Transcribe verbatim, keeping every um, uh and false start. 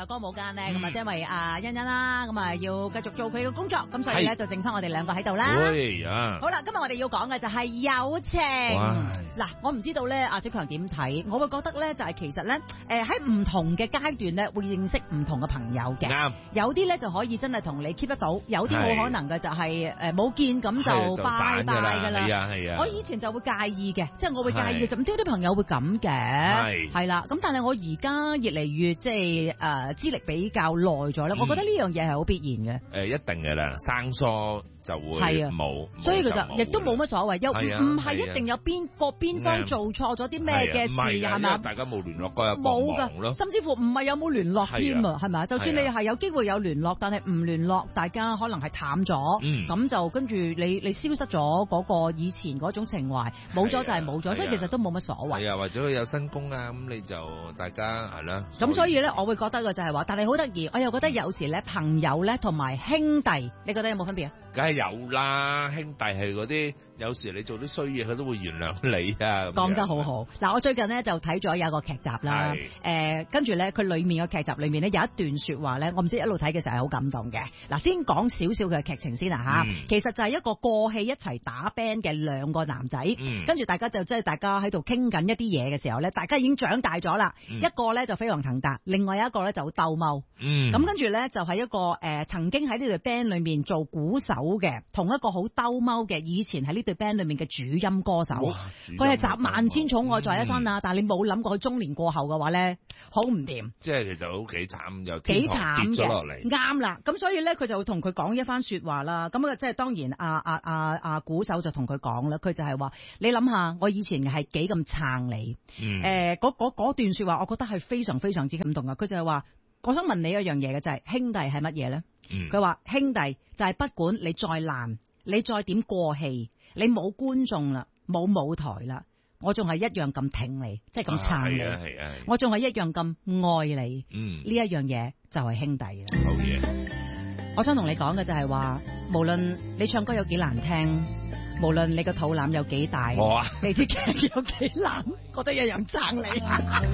歌舞間咧，咁啊，因為阿欣欣啦，咁啊要繼續做佢嘅工作，咁所以咧就剩翻我哋兩個喺度啦。 喂啊！ 好啦，今日我哋要講嘅就係友情。嗱，我唔知道咧，阿小強點睇？我會覺得咧，就係其實咧，誒喺唔同嘅階段咧，會認識唔同嘅朋友嘅。 啱。 有啲咧就可以真係同你 keep 得到，有啲冇可能嘅就係誒冇見咁就拜拜㗎啦。 係啊係啊。 我以前就會介意嘅，即係我會介意嘅，就唔知啲朋友會咁嘅。係。係啦，咁但係我而家越嚟越即係誒資歷比較耐咗咧，我覺得呢樣嘢係好必然嘅。 誒一定嘅啦，生疏就會冇， 所以其實亦都冇乜所謂，又唔係一定有邊個邊方做錯咗啲咩嘅事係咪？ 大家冇聯絡過有冇㗎，甚至乎唔係有冇聯絡添啊，係咪？就算你係有機會有聯絡，但係唔聯絡，大家可能係淡咗，咁就跟住你你消失咗嗰個以前嗰種情懷，冇咗就係冇咗，所以其實都冇乜所謂。係啊， 或者佢有新工啊，咁你就大家係啦。 咁所以咧，我會覺得嘅就係話，但係好得意，我又覺得有時咧，朋友咧同埋兄弟，你覺得有冇分別啊？ 梗係有啦，兄弟係嗰啲，有時你做啲衰嘢，佢都會原諒你啊。 講得好好。嗱，我最近咧就睇咗有個劇集啦，誒，跟住咧佢裏面嘅劇集裏面咧有一段說話咧，我唔知一路睇嘅時候係好感動嘅。嗱，先講少少嘅劇情先啊吓，其實就係一個過氣一齊打 band 嘅兩個男仔，跟住大家就即係大家喺度傾緊一啲嘢嘅時候咧，大家已經長大咗啦，一個咧就飛黃騰達，另外一個咧就鬥毆，咁跟住咧就係一個誒曾經喺呢隊 band 裏面做鼓手嘅，同一個好兜踎嘅，以前喺呢隊 band 裏面嘅主音歌手，佢係集萬千寵愛在一身啊！嗯、但係你冇諗過佢中年過後嘅話咧，好唔掂。即係其實好幾慘，又幾慘跌咗落嚟。啱啦，咁所以咧，佢就同佢講一番說話啦。咁啊，即係當然，阿阿阿阿鼓手就同佢講啦。佢就係話：你諗下，我以前係幾咁撐你。誒、嗯，嗰、呃、段說話，我覺得係非常非常之感動啊！佢就係話：我想問你一樣嘢嘅就係、是、兄弟係乜嘢咧？佢話、嗯、兄弟就係不管你再爛，你再點過氣，你冇觀眾啦，冇舞台啦，我仲係一樣咁挺你，即係咁撐你，啊啊啊、我仲係一樣咁愛你。嗯，呢一樣嘢就係兄弟啦。好嘢！我想同你講嘅就係話，無論你唱歌有幾難聽，無論你個肚腩有幾大，我啊、你啲劇有幾難，覺得一樣撐你。